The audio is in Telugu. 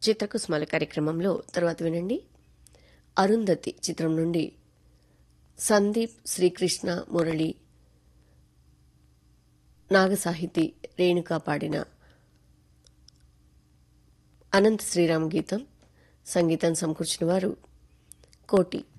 చిత్రకుసుమల కార్యక్రమంలో తర్వాత వినండి. అరుంధతి చిత్రం నుండి సందీప్, శ్రీకృష్ణ, మురళి, నాగసాహితి, రేణుక పాడిన అనంత శ్రీరామ్ గీతం. సంగీతం సమకూర్చిన వారు కోటి.